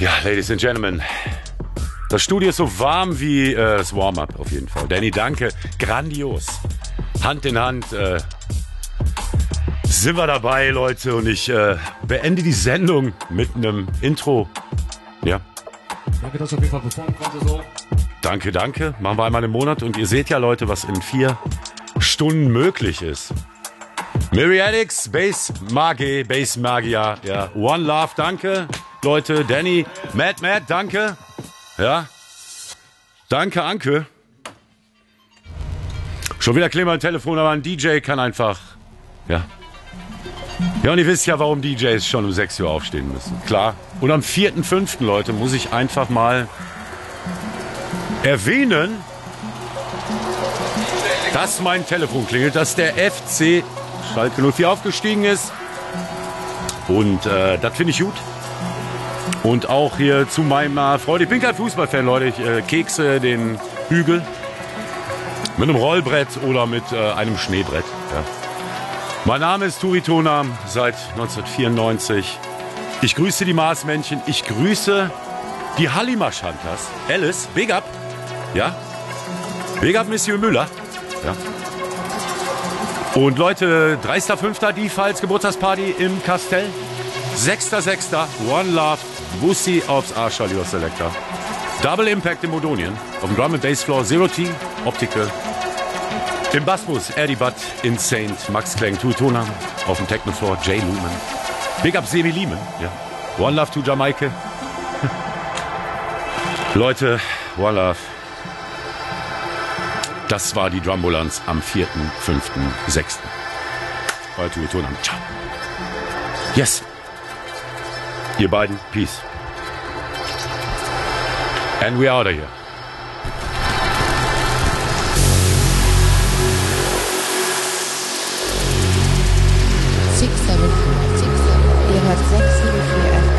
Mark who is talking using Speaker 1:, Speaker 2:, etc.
Speaker 1: Ja, Ladies and Gentlemen, das Studio ist so warm wie das Warm-up auf jeden Fall. Danny, danke, grandios. Hand in Hand sind wir dabei, Leute, und ich beende die Sendung mit einem Intro. Ja.
Speaker 2: Danke, dass ich auf jeden Fall performen konnte so.
Speaker 1: Danke, danke. Machen wir einmal im Monat und ihr seht ja, Leute, was in 4 Stunden möglich ist. Myriadics, Bass Magia, ja. One Love, danke, Leute. Danny, Matt, danke. Ja. Danke, Anke. Schon wieder klingelt mein Telefon, aber ein DJ kann einfach, ja. Ja, und ihr wisst ja, warum DJs schon um 6 Uhr aufstehen müssen. Klar. Und am 4.5., Leute, muss ich einfach mal erwähnen, dass mein Telefon klingelt, dass der FC Schalke 04 aufgestiegen ist. Und das finde ich gut. Und auch hier zu meinem Freund, ich bin kein Fußballfan, Leute, ich kekse den Hügel mit einem Rollbrett oder mit einem Schneebrett. Ja. Mein Name ist Turi Tonam, seit 1994. Ich grüße die Marsmännchen, ich grüße die Hallimasch-Hunters. Alice, big up. Ja. Big up, Monsieur Müller. Ja. Und Leute, 30.05. die Pfalz Geburtstagsparty im Kastell. 6.06. One Love, Bussi aufs Arschalier Selector. Double Impact in Modonien. Auf dem Drum and Bass Floor, Zero T, Optical. Im Bassbus, Eddie Butt, Insane, Max Klang, Tui Tonam. Auf dem Techno Floor, Jay Lumen. Big up Semi Lehman. Ja. One Love to Jamaika. Leute, One Love. Das war die Drumbulanz am 4., 5., 6. Euer Tui Tonam. Ciao. Yes. Ihr beiden, peace. And we out of here.